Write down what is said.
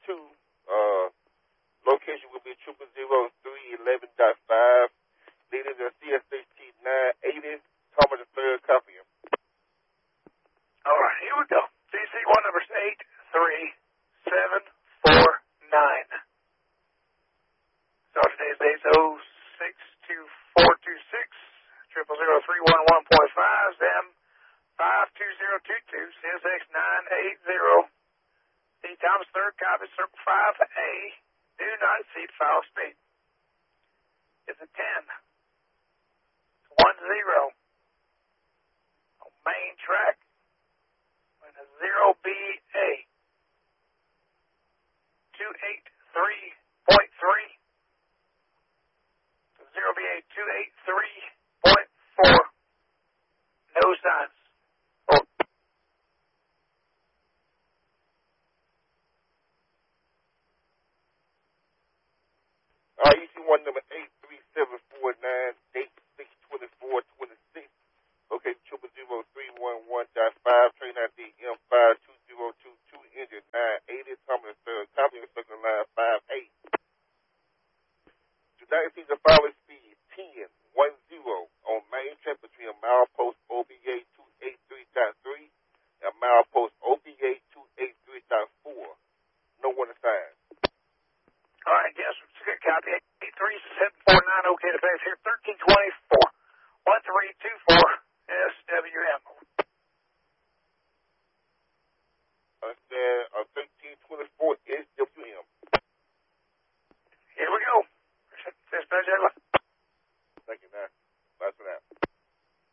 Location will be 000311.5. Leaders are CSHT 980. Thomas III copy. All right, here we go. CC1 number is 83749. So today's date is 062426, 0003111.5, ZM 52022, CSX 980. D. Thomas III, copy, Circle 5A. Do not exceed file speed. It's a 10. It's 10. On main track. And a 0B